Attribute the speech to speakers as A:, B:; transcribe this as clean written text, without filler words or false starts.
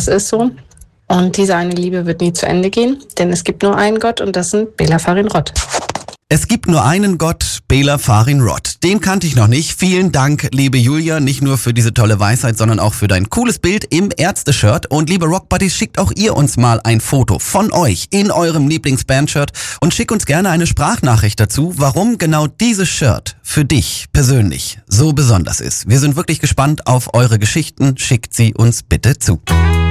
A: Das ist so. Und diese eine Liebe wird nie zu Ende gehen, denn es gibt nur einen Gott und das sind Bela Farin-Rott.
B: Es gibt nur einen Gott, Bela Farin-Rott. Den kannte ich noch nicht. Vielen Dank, liebe Julia, nicht nur für diese tolle Weisheit, sondern auch für dein cooles Bild im Ärzte-Shirt. Und liebe Rockbuddies, schickt auch ihr uns mal ein Foto von euch in eurem Lieblingsband-Shirt und schickt uns gerne eine Sprachnachricht dazu, warum genau dieses Shirt für dich persönlich so besonders ist. Wir sind wirklich gespannt auf eure Geschichten. Schickt sie uns bitte zu.